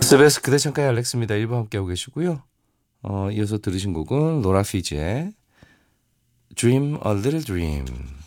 SBS 그대 창가의 알렉스입니다. 1부 함께하고 계시고요. 이어서 들으신 곡은 로라 피지의 Dream a Little Dream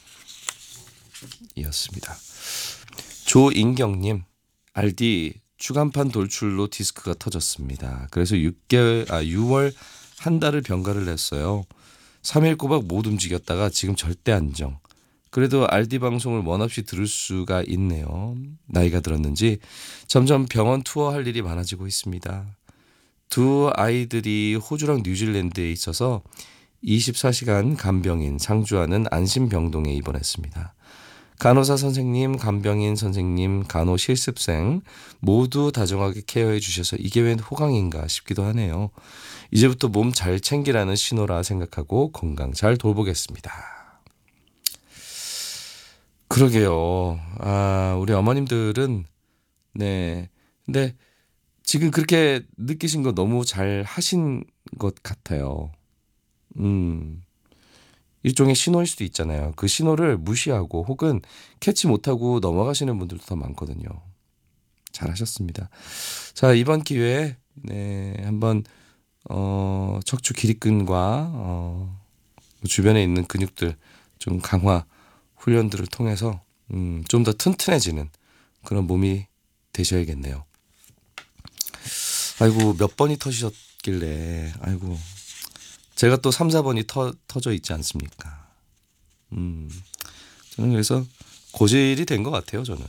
이었습니다. 조인경님, 알디 주간판 돌출로 디스크가 터졌습니다. 그래서 6월 한 달을 병가를 냈어요. 3일 꼬박 못 움직였다가 지금 절대 안정. 그래도 알디 방송을 원없이 들을 수가 있네요. 나이가 들었는지 점점 병원 투어할 일이 많아지고 있습니다. 두 아이들이 호주랑 뉴질랜드에 있어서 24시간 간병인 상주하는 안심병동에 입원했습니다. 간호사 선생님, 간병인 선생님, 간호 실습생 모두 다정하게 케어해 주셔서 이게 웬 호강인가 싶기도 하네요. 이제부터 몸 잘 챙기라는 신호라 생각하고 건강 잘 돌보겠습니다. 그러게요. 우리 어머님들은 네. 근데 지금 그렇게 느끼신 거 너무 잘 하신 것 같아요. 일종의 신호일 수도 있잖아요. 그 신호를 무시하고 혹은 캐치 못하고 넘어가시는 분들도 더 많거든요. 잘하셨습니다. 자, 이번 기회에 한번 척추 기립근과 주변에 있는 근육들 좀 강화 훈련들을 통해서 좀 더 튼튼해지는 그런 몸이 되셔야겠네요. 아이고, 몇 번이 터지셨길래 아이고, 제가 또 3, 4번이 터져 있지 않습니까? 저는 그래서 고질이 된 것 같아요, 저는.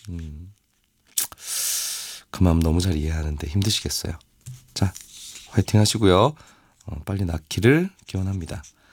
그 마음 너무 잘 이해하는데 힘드시겠어요. 자, 화이팅 하시고요. 빨리 낫기를 기원합니다.